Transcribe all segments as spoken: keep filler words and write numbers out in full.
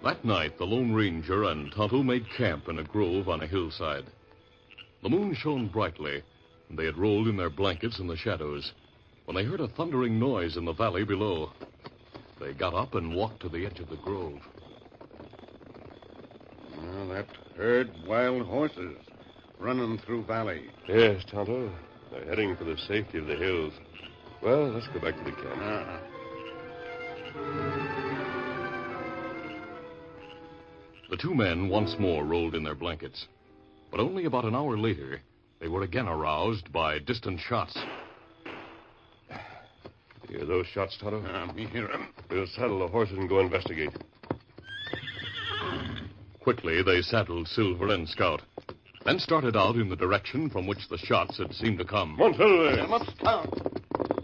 That night, the Lone Ranger and Tonto made camp in a grove on a hillside. The moon shone brightly, and they had rolled in their blankets in the shadows when they heard a thundering noise in the valley below. They got up and walked to the edge of the grove. Well, that herd wild horses running through valley. Yes, Tonto. They're heading for the safety of the hills. Well, let's go back to the camp. Uh-huh. The two men once more rolled in their blankets. But only about an hour later, they were again aroused by distant shots. You hear those shots, Tonto? Uh, me hear 'em. We'll saddle the horses and go investigate. Quickly, they saddled Silver and Scout, then started out in the direction from which the shots had seemed to come. Come on, Silver. Come up, Scout.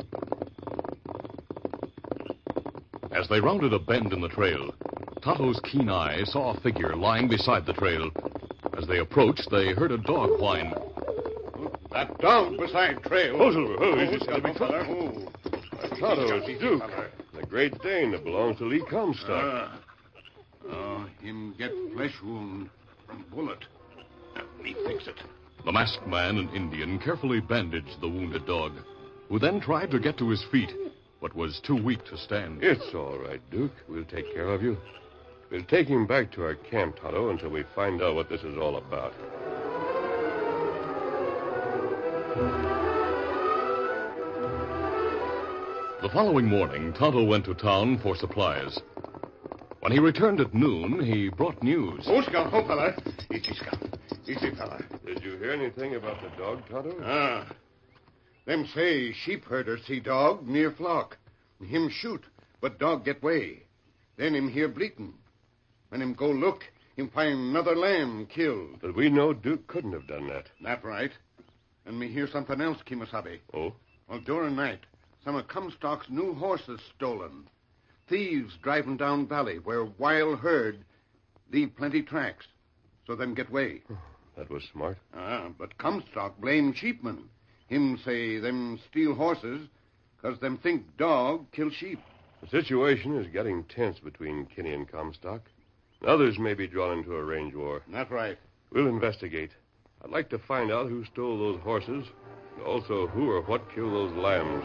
As they rounded a bend in the trail, Tonto's keen eye saw a figure lying beside the trail. As they approached, they heard a dog whine. That dog beside trail. Oh, Silver. Oh, he's just got got to be feller. tough. Oh. Tonto, Easy, it's Duke, feller. the Great Dane that belongs to Lee Comstock. Uh, oh, him get flesh wound from bullet. Let me fix it. The masked man and Indian carefully bandaged the wounded dog, who then tried to get to his feet, but was too weak to stand. It's all right, Duke. We'll take care of you. We'll take him back to our camp, Tonto, until we find out what this is all about. The following morning, Tonto went to town for supplies. When he returned at noon, he brought news. Oh, Scout, oh, fella. Easy, Scout. Easy, fella. Did you hear anything about the dog, Tonto? Ah. Them say sheep herder see dog near flock. Him shoot, but dog get way. Then him hear bleating. When him go look, him find another lamb killed. But we know Duke couldn't have done that. That right. And me hear something else, Kimasabi. Oh? Well, during night, some of Comstock's new horses stolen. Thieves driving down valley where wild herd leave plenty tracks. So them get way. That was smart. Ah, but Comstock blame sheepmen. Him say them steal horses because them think dog kill sheep. The situation is getting tense between Kinney and Comstock. Others may be drawn into a range war. That's right. We'll investigate. I'd like to find out who stole those horses, and also who or what killed those lambs.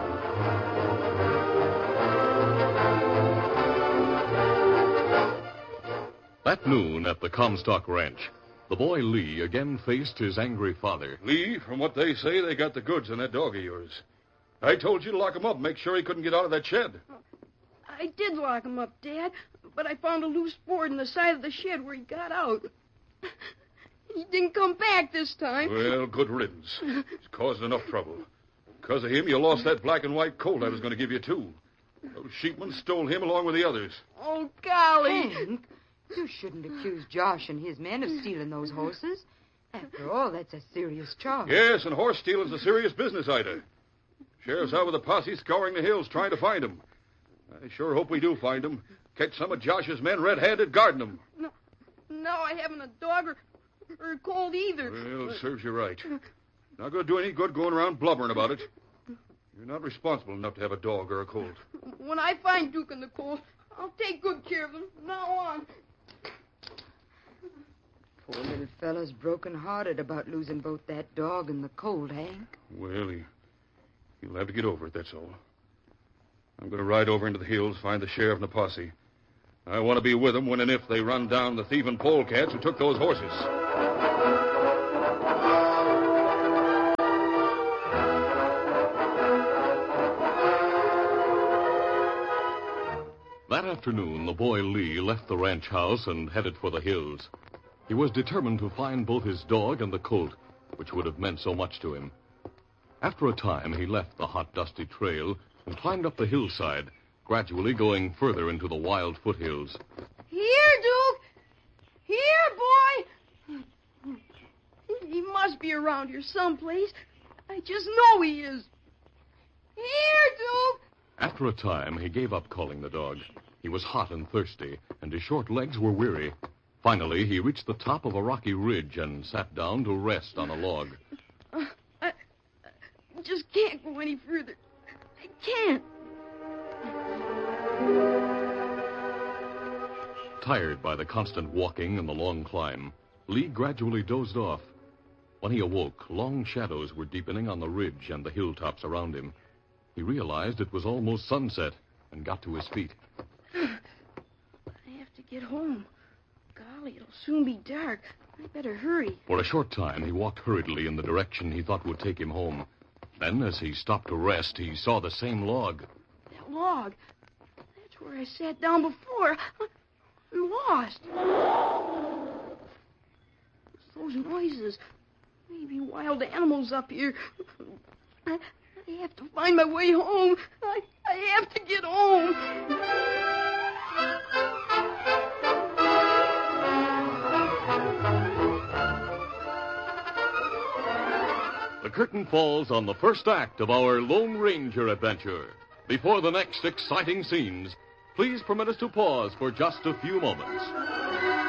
That noon at the Comstock Ranch, the boy Lee again faced his angry father. Lee, from what they say, they got the goods on that dog of yours. I told you to lock him up, make sure he couldn't get out of that shed. I did lock him up, Dad, but I found a loose board in the side of the shed where he got out. He didn't come back this time. Well, good riddance. He's caused enough trouble. Because of him, you lost that black and white colt I was going to give you, too. Those sheepmen stole him along with the others. Oh, golly. Hank, you shouldn't accuse Josh and his men of stealing those horses. After all, that's a serious charge. Yes, and horse stealing's a serious business, Ida. Sheriff's out with a posse scouring the hills trying to find him. I sure hope we do find him. Catch some of Josh's men red-handed guarding him. No, now I haven't a dog or, or a colt either. Well, serves you right. Not going to do any good going around blubbering about it. You're not responsible enough to have a dog or a colt. When I find Duke and the colt, I'll take good care of them from now on. Poor little fellow's broken-hearted about losing both that dog and the colt, Hank. Well, he, he'll have to get over it, that's all. I'm going to ride over into the hills, find the sheriff and the posse. I want to be with them when and if they run down the thieving polecats who took those horses. That afternoon, the boy Lee left the ranch house and headed for the hills. He was determined to find both his dog and the colt, which would have meant so much to him. After a time, he left the hot, dusty trail and climbed up the hillside, gradually going further into the wild foothills. Here, Duke! Here, boy! He must be around here someplace. I just know he is. Here, Duke! After a time, he gave up calling the dog. He was hot and thirsty, and his short legs were weary. Finally, he reached the top of a rocky ridge and sat down to rest on a log. Uh, I, I just can't go any further. I can't. Tired by the constant walking and the long climb, Lee gradually dozed off. When he awoke, long shadows were deepening on the ridge and the hilltops around him. He realized it was almost sunset and got to his feet. I have to get home. Golly, it'll soon be dark. I better hurry. For a short time, he walked hurriedly in the direction he thought would take him home. Then, as he stopped to rest, he saw the same log. That log. That's where I sat down before. I'm lost. Those noises. Maybe wild animals up here. I, I have to find my way home. I, I have to get home. The curtain falls on the first act of our Lone Ranger adventure. Before the next exciting scenes, please permit us to pause for just a few moments.